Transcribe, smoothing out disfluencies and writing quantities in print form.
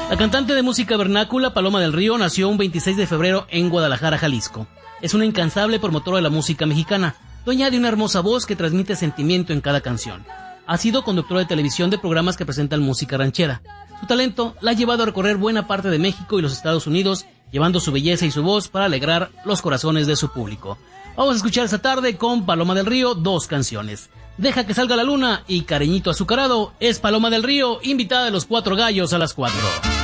La cantante de música vernácula Paloma del Río nació un 26 de febrero en Guadalajara, Jalisco. Es una incansable promotora de la música mexicana, dueña de una hermosa voz que transmite sentimiento en cada canción. Ha sido conductora de televisión de programas que presentan música ranchera. Su talento la ha llevado a recorrer buena parte de México y los Estados Unidos, llevando su belleza y su voz para alegrar los corazones de su público. Vamos a escuchar esta tarde con Paloma del Río 2 canciones. Deja que salga la luna y Cariñito Azucarado. Es Paloma del Río, invitada de los 4 gallos a las 4.